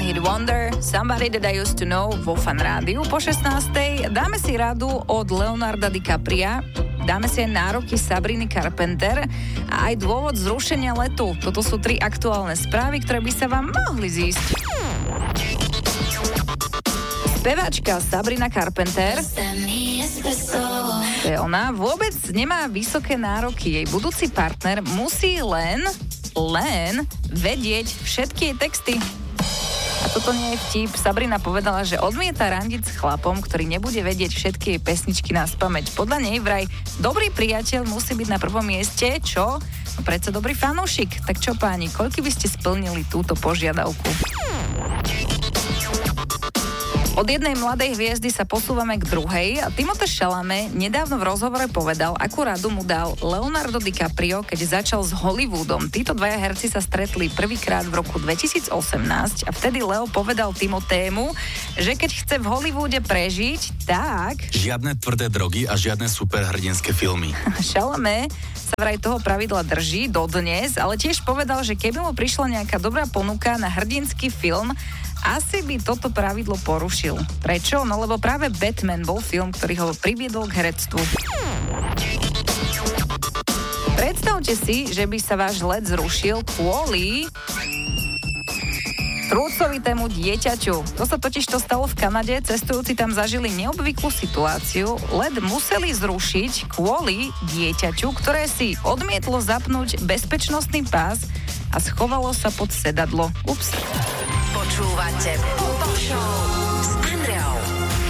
hit Wonder, Somebody That I Used To Know vo Fan Rádiu. Po 16. dáme si radu od Leonarda DiCapria, dáme si aj nároky Sabriny Carpenter a aj dôvod zrušenia letu. Toto sú 3 aktuálne správy, ktoré by sa vám mohli zísť. Speváčka Sabrina Carpenter, to je ona, vôbec nemá vysoké nároky. Jej budúci partner musí len vedieť všetky jej texty. A toto nie je vtip. Sabrina povedala, že odmieta randiť s chlapom, ktorý nebude vedieť všetky jej pesničky naspamäť. Podľa nej vraj dobrý priateľ musí byť na prvom mieste, čo? No predsa dobrý fanúšik. Tak čo páni, koľko by ste splnili túto požiadavku? Od jednej mladej hviezdy sa posúvame k druhej a Timothée Chalamet nedávno v rozhovore povedal, akú radu mu dal Leonardo DiCaprio, keď začal s Hollywoodom. Títo dvaja herci sa stretli prvýkrát v roku 2018 a vtedy Leo povedal Timothému, že keď chce v Hollywoode prežiť, tak... Žiadne tvrdé drogy a žiadne superhrdinské filmy. Chalamet sa vraj toho pravidla drží dodnes, ale tiež povedal, že keby mu prišla nejaká dobrá ponuka na hrdinský film, asi by toto pravidlo porušil. Prečo? No lebo práve Batman bol film, ktorý ho priviedol k herectvu. Predstavte si, že by sa váš let zrušil kvôli trúcovitému dieťaťu. To sa totižto stalo v Kanade, cestujúci tam zažili neobvyklú situáciu. Let museli zrušiť kvôli dieťaťu, ktoré si odmietlo zapnúť bezpečnostný pás a schovalo sa pod sedadlo. Ups. Počúvate Pop Show.